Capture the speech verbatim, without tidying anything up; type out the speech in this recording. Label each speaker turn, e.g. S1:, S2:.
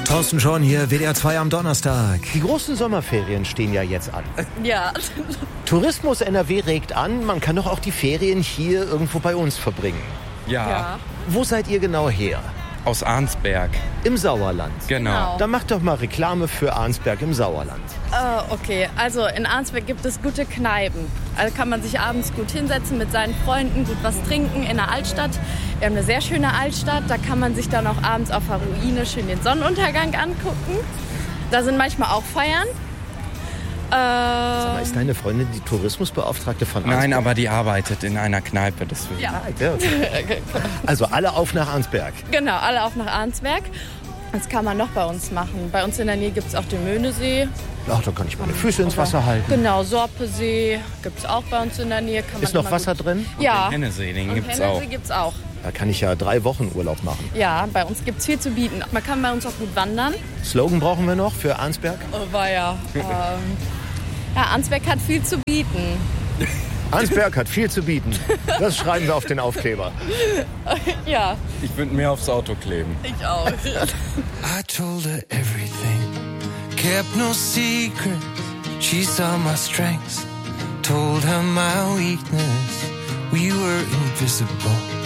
S1: Thorsten Schorn hier, W D R zwei am Donnerstag.
S2: Die großen Sommerferien stehen ja jetzt an.
S3: Ja.
S2: Tourismus N R W regt an, man kann doch auch die Ferien hier irgendwo bei uns verbringen.
S4: Ja,
S3: Ja.
S2: Wo seid ihr genau her?
S4: aus Arnsberg.
S2: Im Sauerland.
S4: Genau.
S3: Genau.
S2: Dann macht doch mal Reklame für Arnsberg im Sauerland.
S3: Äh, okay, also in Arnsberg gibt es gute Kneipen. Also kann man sich abends gut hinsetzen mit seinen Freunden, gut was trinken in der Altstadt. Wir haben eine sehr schöne Altstadt, da kann man sich dann auch abends auf der Ruine schön den Sonnenuntergang angucken. Da sind manchmal auch Feiern. Äh,
S2: Sag mal, ist deine Freundin die Tourismusbeauftragte von Arnsberg?
S4: Nein, aber die arbeitet in einer Kneipe, deswegen.
S3: ja,
S2: Ja, okay. Also alle auf nach Arnsberg.
S3: genau, alle auch nach Arnsberg. Das kann man noch bei uns machen. Bei uns in der Nähe gibt es auch den Möhnesee.
S2: Ach, da kann ich meine Füße ins
S3: Oder-
S2: Wasser halten.
S3: Genau, Sorpesee gibt es auch bei uns in der Nähe. Kann man
S2: Ist noch
S3: immer
S2: Wasser
S3: gut-
S2: drin?
S3: Ja.
S4: Den Hennesee, den
S3: Und
S4: gibt's auch.
S3: Hennesee gibt's auch.
S2: Da kann ich ja drei Wochen Urlaub machen.
S3: Ja, bei uns gibt es viel zu bieten. Man kann bei uns auch gut wandern.
S2: Slogan brauchen wir noch für Arnsberg?
S3: Oh, war ja. Ähm, ja, Arnsberg hat viel zu bieten.
S2: Arnsberg hat viel zu bieten. Das schreiben wir auf den Aufkleber.
S3: Ja,
S4: Ich würde mir aufs Auto kleben.
S3: ich auch.
S5: I told her everything, kept no secret. She saw my strengths, told her my weakness. We were invisible,